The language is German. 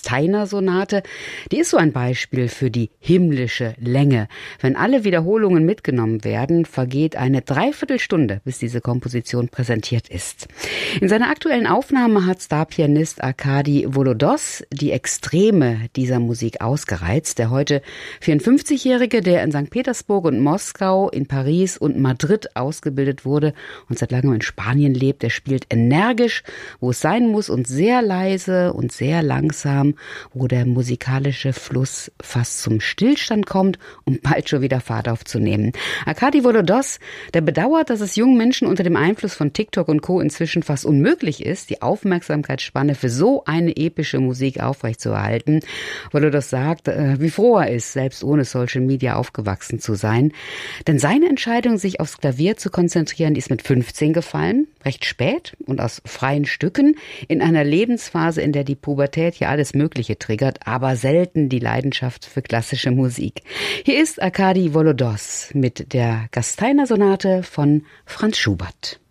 Gasteiner-Sonate, die ist so ein Beispiel für die himmlische Länge. Wenn alle Wiederholungen mitgenommen werden, vergeht eine Dreiviertelstunde, bis diese Komposition präsentiert ist. In seiner aktuellen Aufnahme hat Starpianist Arkadi Volodos die Extreme dieser Musik ausgereizt. Der heute 54-Jährige, der in St. Petersburg und Moskau, in Paris und Madrid ausgebildet wurde und seit langem in Spanien lebt, der spielt energisch, wo es sein muss, und sehr leise und sehr langsam, wo der musikalische Fluss fast zum Stillstand kommt, um bald schon wieder Fahrt aufzunehmen. Arkadi Volodos, der bedauert, dass es jungen Menschen unter dem Einfluss von TikTok und Co. inzwischen fast unmöglich ist, die Aufmerksamkeitsspanne für so eine epische Musik aufrechtzuerhalten. Volodos sagt, wie froh er ist, selbst ohne Social Media aufgewachsen zu sein. Denn seine Entscheidung, sich aufs Klavier zu konzentrieren, die ist mit 15 gefallen, recht spät und aus freien Stücken, in einer Lebensphase, in der die Pubertät ja alles Mögliche triggert, aber selten die Leidenschaft für klassische Musik. Hier ist Arkadi Volodos mit der Gasteiner-Sonate von Franz Schubert.